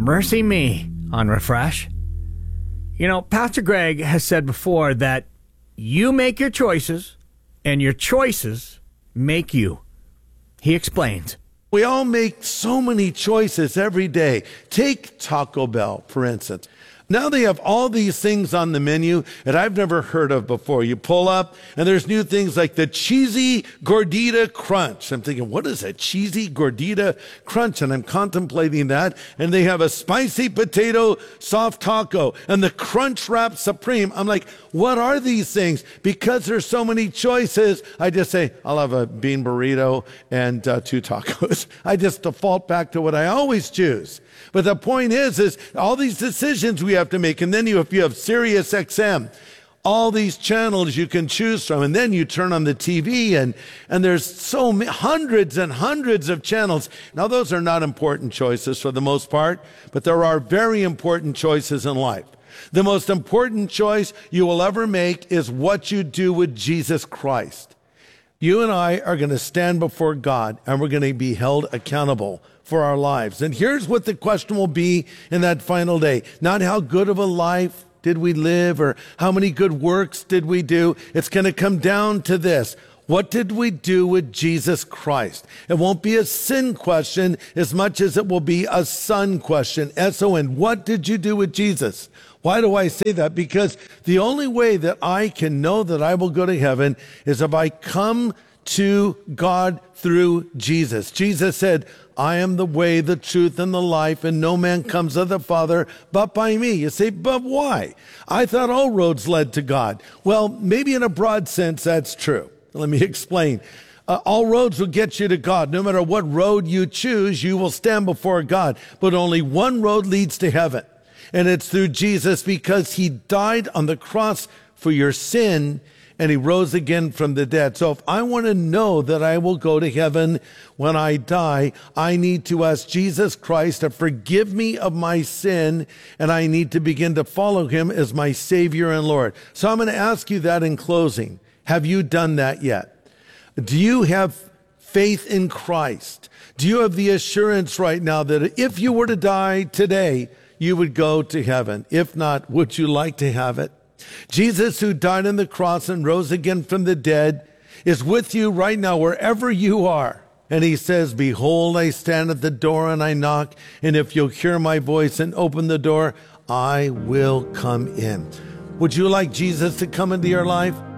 Mercy me on Refresh. You know, Pastor Greg has said before that you make your choices and your choices make you. He explains. We all make so many choices every day. Take Taco Bell, for instance. Now they have all these things on the menu that I've never heard of before. You pull up and there's new things like the cheesy gordita crunch. I'm thinking, what is a cheesy gordita crunch? And I'm contemplating that. And they have a spicy potato soft taco and the crunch wrap supreme. I'm like, what are these things? Because there's so many choices, I just say, I'll have a bean burrito and 2 tacos. I just default back to what I always choose. But the point is all these decisions we have to make. And then if you have Sirius XM, all these channels you can choose from. And then you turn on the TV and there's so many, hundreds and hundreds of channels. Now, those are not important choices for the most part, but there are very important choices in life. The most important choice you will ever make is what you do with Jesus Christ. You and I are going to stand before God and we're going to be held accountable for our lives. And here's what the question will be in that final day. Not how good of a life did we live or how many good works did we do. It's going to come down to this. What did we do with Jesus Christ? It won't be a sin question as much as it will be a son question. S-O-N. What did you do with Jesus? Why do I say that? Because the only way that I can know that I will go to heaven is if I come to God through Jesus. Jesus said, I am the way, the truth, and the life, and no man comes to the Father but by me. You say, but why? I thought all roads led to God. Well, maybe in a broad sense, that's true. Let me explain. All roads will get you to God. No matter what road you choose, you will stand before God. But only one road leads to heaven. And it's through Jesus because he died on the cross for your sin and he rose again from the dead. So if I want to know that I will go to heaven when I die, I need to ask Jesus Christ to forgive me of my sin, and I need to begin to follow him as my Savior and Lord. So I'm going to ask you that in closing. Have you done that yet? Do you have faith in Christ? Do you have the assurance right now that if you were to die today, you would go to heaven? If not, would you like to have it? Jesus, who died on the cross and rose again from the dead, is with you right now, wherever you are. And he says, behold, I stand at the door and I knock. And if you'll hear my voice and open the door, I will come in. Would you like Jesus to come into your life?